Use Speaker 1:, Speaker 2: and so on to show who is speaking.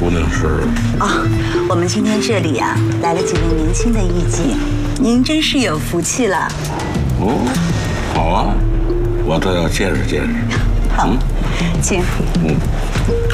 Speaker 1: 姑娘是？
Speaker 2: 哦，我们今天这里啊来了几位年轻的艺妓，您真是有福气了。
Speaker 1: 哦，好啊，我倒要见识见识。
Speaker 2: 好，请。